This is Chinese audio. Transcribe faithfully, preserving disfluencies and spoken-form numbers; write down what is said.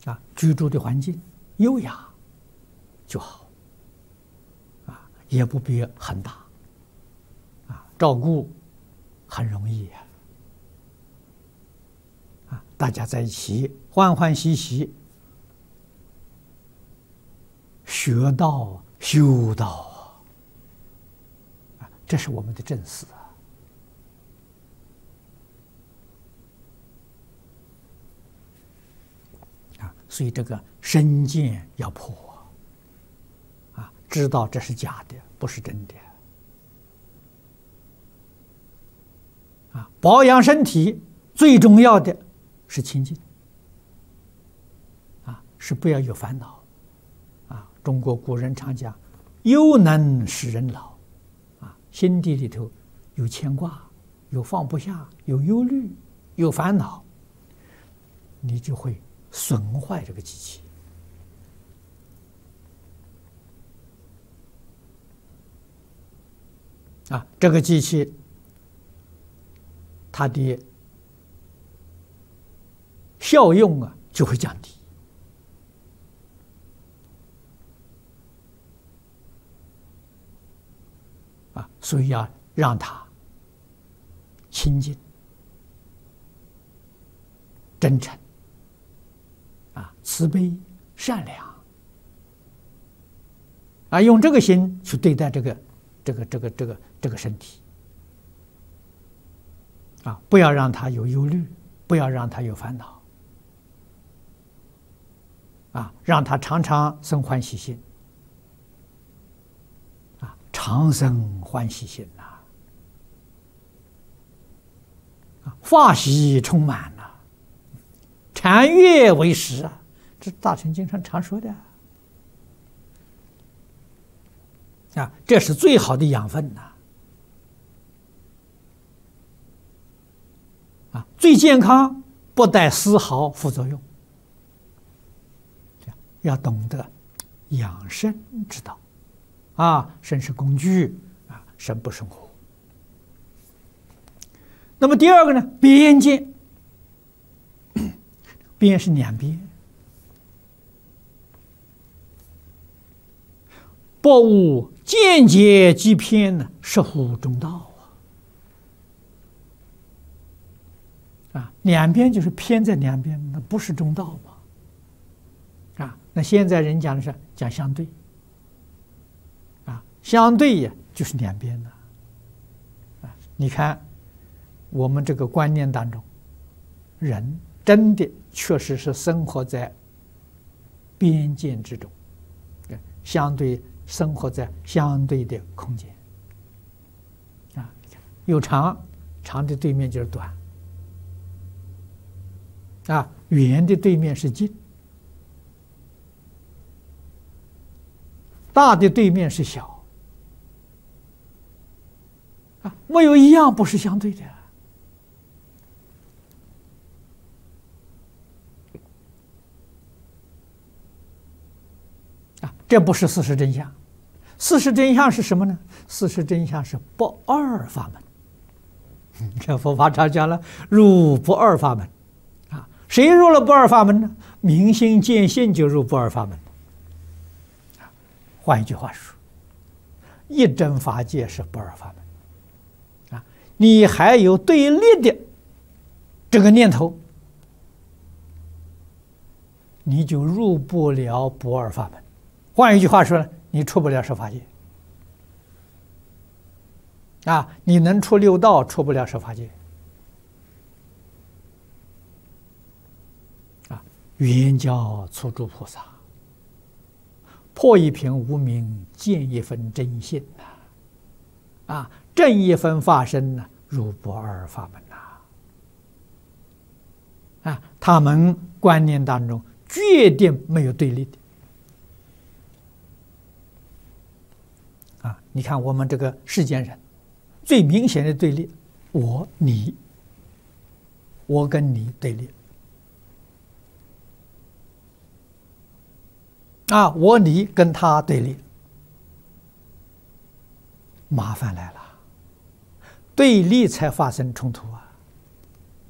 啊，居住的环境优雅就好，啊，也不必很大，啊，照顾很容易呀，啊，大家在一起欢欢喜喜，学道修道啊，这是我们的正事啊。所以这个身见要破啊，知道这是假的，不是真的啊。保养身体最重要的是清净啊，是不要有烦恼啊。中国古人常讲“忧能使人老”啊，心底里头有牵挂，有放不下，有忧虑，有烦恼，你就会损坏这个机器啊，这个机器它的效用啊就会降低啊，所以要让它清净、真诚。啊，慈悲善良啊，用这个心去对待这个、这个、这个、这个、这个身体啊，不要让他有忧虑，不要让他有烦恼啊，让他常常生欢喜心啊，常生欢喜心呐啊，法喜充满呐。禅悦为食啊，这大乘经上常说的啊，这是最好的养分呐啊，最健康，不带丝毫副作用。要懂得养生之道啊，生是工具啊，生不生活。那么第二个呢，边界。边是两边，薄无见解即偏呢，实乎中道啊！啊，两边就是偏在两边，那不是中道嘛？啊，那现在人讲的是讲相对，啊，相对呀就是两边的啊。你看我们这个观念当中，人真的确实是生活在边界之中，相对生活在相对的空间啊，有长，长的对面就是短啊，远的对面是近，大的对面是小啊，没有一样不是相对的。这不是事实真相，事实真相是什么呢？事实真相是不二法门。这佛法常讲了，入不二法门啊，谁入了不二法门呢？明心见性就入不二法门。换一句话说，一真法界是不二法门啊，你还有对立的这个念头，你就入不了不二法门。换一句话说呢，你出不了十法界啊！你能出六道，出不了十法界啊！圆教初住菩萨，破一品无明，见一分真性呐！啊，正一分法身呢，入不二法门呐！啊，他们观念当中决定没有对立的。啊，你看我们这个世间人，最明显的对立，我你，我跟你对立，啊，我你跟他对立，麻烦来了，对立才发生冲突啊！